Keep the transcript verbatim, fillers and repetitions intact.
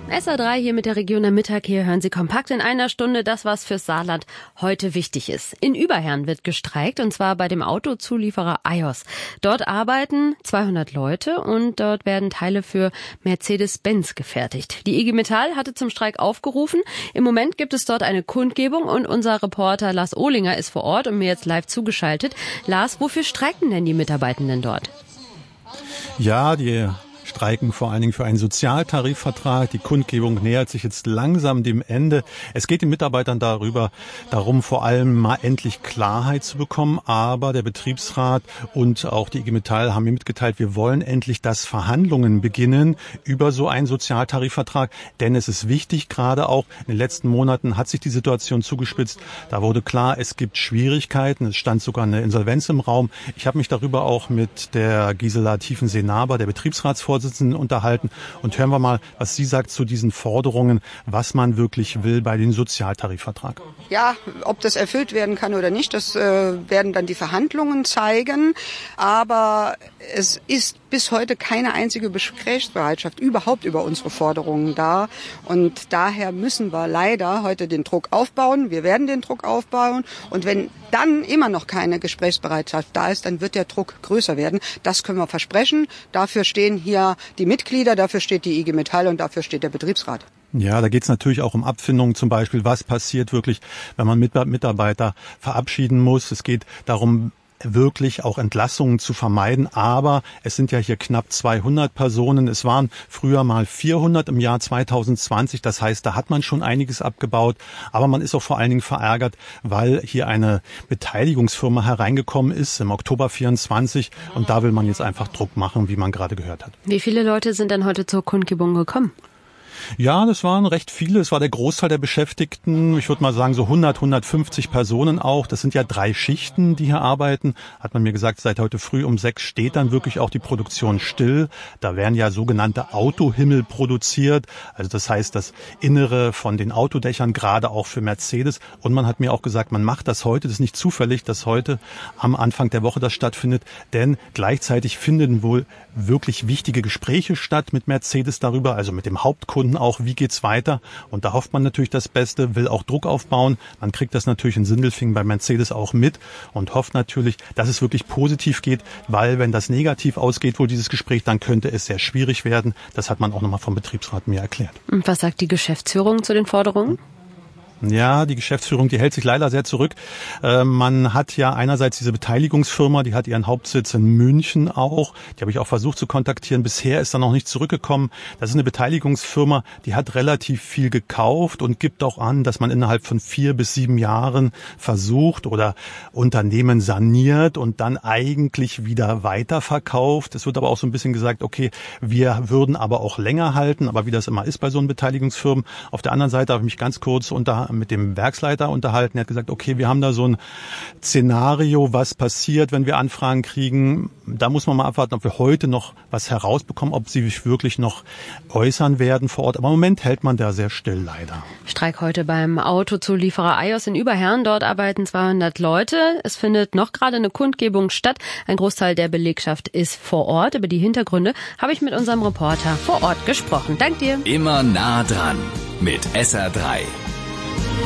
S R drei hier mit der Region am Mittag. Hier hören Sie kompakt in einer Stunde das, was fürs Saarland heute wichtig ist. In Überherrn wird gestreikt, und zwar bei dem Autozulieferer I O S. Dort arbeiten zweihundert Leute und dort werden Teile für Mercedes-Benz gefertigt. Die I G Metall hatte zum Streik aufgerufen. Im Moment gibt es dort eine Kundgebung und unser Reporter Lars Ohlinger ist vor Ort und mir jetzt live zugeschaltet. Lars, wofür streiken denn die Mitarbeitenden dort? Ja, die streiken vor allen Dingen für einen Sozialtarifvertrag. Die Kundgebung nähert sich jetzt langsam dem Ende. Es geht den Mitarbeitern darüber, darum, vor allem mal endlich Klarheit zu bekommen. Aber der Betriebsrat und auch die I G Metall haben mir mitgeteilt, wir wollen endlich, dass Verhandlungen beginnen über so einen Sozialtarifvertrag. Denn es ist wichtig, gerade auch in den letzten Monaten hat sich die Situation zugespitzt. Da wurde klar, es gibt Schwierigkeiten. Es stand sogar eine Insolvenz im Raum. Ich habe mich darüber auch mit der Gisela Tiefensee-Naber, der Betriebsratsvorsitzenden, unterhalten, und hören wir mal, was sie sagt zu diesen Forderungen, was man wirklich will bei dem Sozialtarifvertrag. Ja, ob das erfüllt werden kann oder nicht, das äh, werden dann die Verhandlungen zeigen. Aber es ist bis heute keine einzige Gesprächsbereitschaft überhaupt über unsere Forderungen da. Und daher müssen wir leider heute den Druck aufbauen. Wir werden den Druck aufbauen. Und wenn dann immer noch keine Gesprächsbereitschaft da ist, dann wird der Druck größer werden. Das können wir versprechen. Dafür stehen hier die Mitglieder, dafür steht die I G Metall und dafür steht der Betriebsrat. Ja, da geht es natürlich auch um Abfindungen, zum Beispiel, was passiert wirklich, wenn man Mitarbeiter verabschieden muss. Es geht darum, wirklich auch Entlassungen zu vermeiden. Aber es sind ja hier knapp zweihundert Personen. Es waren früher mal vierhundert im Jahr zweitausendzwanzig. Das heißt, da hat man schon einiges abgebaut. Aber man ist auch vor allen Dingen verärgert, weil hier eine Beteiligungsfirma hereingekommen ist im Oktober vierundzwanzig. Und da will man jetzt einfach Druck machen, wie man gerade gehört hat. Wie viele Leute sind denn heute zur Kundgebung gekommen? Ja, das waren recht viele. Es war der Großteil der Beschäftigten. Ich würde mal sagen, so hundert, hundertfünfzig Personen auch. Das sind ja drei Schichten, die hier arbeiten. Hat man mir gesagt, seit heute früh um sechs steht dann wirklich auch die Produktion still. Da werden ja sogenannte Autohimmel produziert. Also das heißt, das Innere von den Autodächern, gerade auch für Mercedes. Und man hat mir auch gesagt, man macht das heute. Das ist nicht zufällig, dass heute am Anfang der Woche das stattfindet. Denn gleichzeitig finden wohl wirklich wichtige Gespräche statt mit Mercedes darüber, also mit dem Hauptkunden auch, wie geht's weiter. Und da hofft man natürlich das Beste, will auch Druck aufbauen. Man kriegt das natürlich in Sindelfingen bei Mercedes auch mit und hofft natürlich, dass es wirklich positiv geht, weil wenn das negativ ausgeht, wohl dieses Gespräch, dann könnte es sehr schwierig werden. Das hat man auch nochmal vom Betriebsrat mir erklärt. Und was sagt die Geschäftsführung zu den Forderungen? Ja, die Geschäftsführung, die hält sich leider sehr zurück. Äh, man hat ja einerseits diese Beteiligungsfirma, die hat ihren Hauptsitz in München auch. Die habe ich auch versucht zu kontaktieren. Bisher ist da noch nicht zurückgekommen. Das ist eine Beteiligungsfirma, die hat relativ viel gekauft und gibt auch an, dass man innerhalb von vier bis sieben Jahren versucht oder Unternehmen saniert und dann eigentlich wieder weiterverkauft. Es wird aber auch so ein bisschen gesagt, okay, wir würden aber auch länger halten, aber wie das immer ist bei so einem Beteiligungsfirmen. Auf der anderen Seite habe ich mich ganz kurz unter mit dem Werksleiter unterhalten. Er hat gesagt, okay, wir haben da so ein Szenario, was passiert, wenn wir Anfragen kriegen. Da muss man mal abwarten, ob wir heute noch was herausbekommen, ob sie sich wirklich noch äußern werden vor Ort. Aber im Moment hält man da sehr still, leider. Streik heute beim Autozulieferer I O S in Überherrn. Dort arbeiten zweihundert Leute. Es findet noch gerade eine Kundgebung statt. Ein Großteil der Belegschaft ist vor Ort. Über die Hintergründe habe ich mit unserem Reporter vor Ort gesprochen. Dank dir. Immer nah dran mit S R drei.